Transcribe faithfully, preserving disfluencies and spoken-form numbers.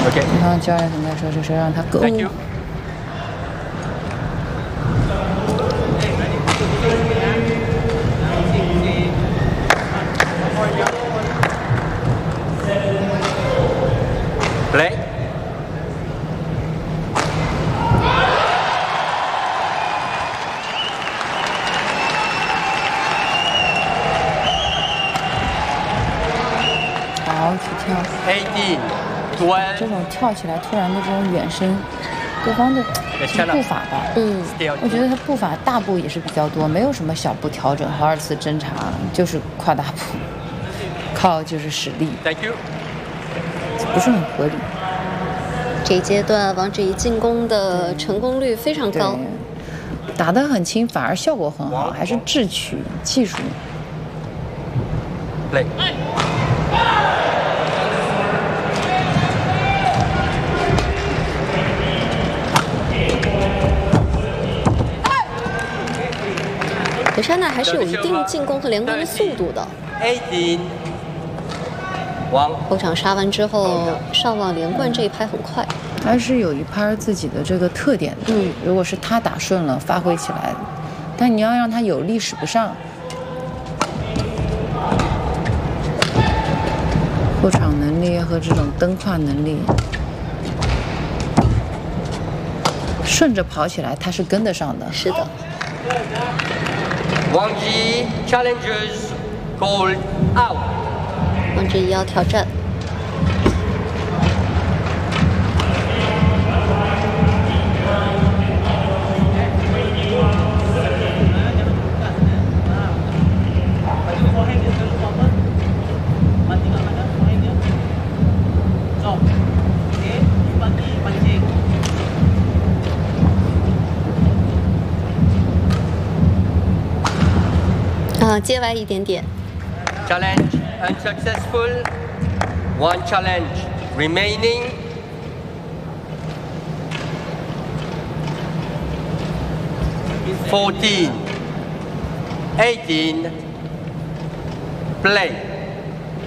OK。 你看教练怎么说？就是让他勾。 Thank you。Play。 好去跳。 eighteen。 这种跳起来突然的这种远身，对方的其实步法吧，嗯，我觉得他步法大步也是比较多，没有什么小步调整和二次侦查，就是跨大步，靠就是实力。 Thank you。 不是很合理。 这一阶段王芷怡进攻的成功率非常高， 打得很轻，反而效果很好，还是智取技术。 Play。 德莎娜还是有一定进攻和连贯的速度的。 eighteen。王。 后场杀完之后，上网连贯这一拍很快。 还是有一拍自己的这个特点的。嗯，如果是他打顺了，发挥起来，但你要让他有力使不上。后场能力和这种蹬跨能力，顺着跑起来他是跟得上的。 是的。 王芷怡 challenges called out。 王芷怡要挑战。啊，接歪一点点。 Challenge unsuccessful. One challenge remaining. Fourteen. Eighteen. Play.